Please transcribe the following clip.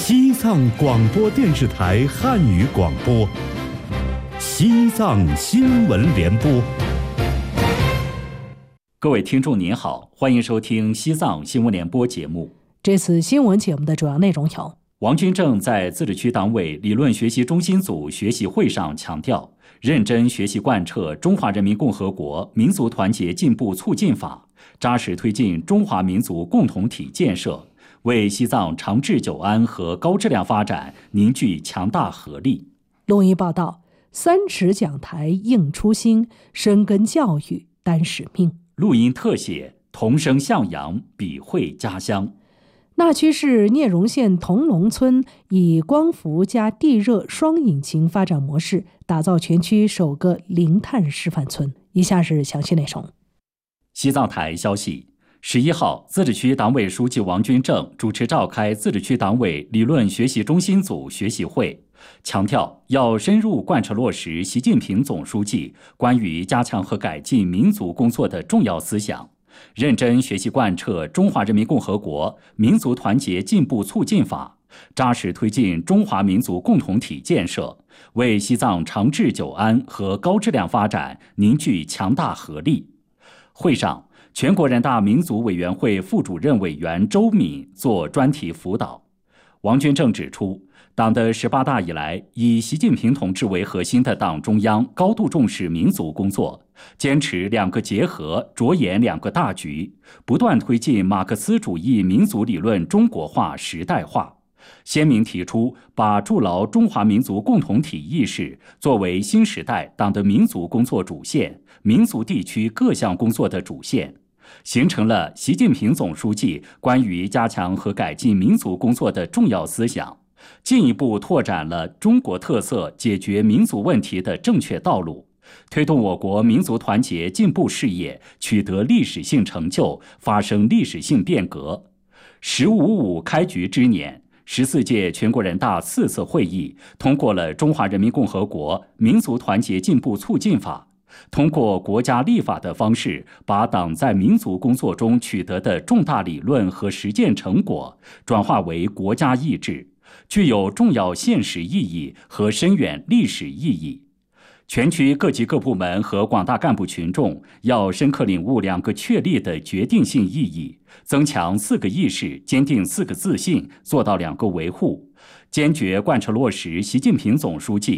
西藏广播电视台汉语广播，西藏新闻联播。 各位听众您好，欢迎收听西藏新闻联播节目。 这次新闻节目的主要内容有： 王军正在自治区党委理论学习中心组学习会上强调，认真学习贯彻中华人民共和国民族团结进步促进法，扎实推进中华民族共同体建设，为西藏长治久安和高质量发展凝聚强大合力。 录音报道：三尺讲台应初心，深耕教育担使命。 录音特写：同声向阳，笔绘家乡。 那曲市聂荣县同龙村以光伏加地热双引擎发展模式，打造全区首个零碳示范村。以下是详细内容。 西藏台消息，11号，自治区党委书记王军正主持召开自治区党委理论学习中心组学习会，强调要深入贯彻落实习近平总书记关于加强和改进民族工作的重要思想，认真学习贯彻中华人民共和国民族团结进步促进法，扎实推进中华民族共同体建设，为西藏长治久安和高质量发展凝聚强大合力。会上，全国人大民族委员会副主任委员周敏作专题辅导。王军正指出，党的18大以来，以习近平同志为核心的党中央高度重视民族工作，坚持两个结合，着眼两个大局，不断推进马克思主义民族理论中国化时代化，鲜明提出把筑牢中华民族共同体意识作为新时代党的民族工作主线，民族地区各项工作的主线，形成了习近平总书记关于加强和改进民族工作的重要思想，进一步拓展了中国特色解决民族问题的正确道路，推动我国民族团结进步事业取得历史性成就，发生历史性变革。“15.5”开局之年，14届全国人大4次会议通过了《中华人民共和国民族团结进步促进法》，通过国家立法的方式，把党在民族工作中取得的重大理论和实践成果转化为国家意志，具有重要现实意义和深远历史意义。全区各级各部门和广大干部群众要深刻领悟两个确立的决定性意义，增强4个意识，坚定4个自信，做到2个维护，坚决贯彻落实习近平总书记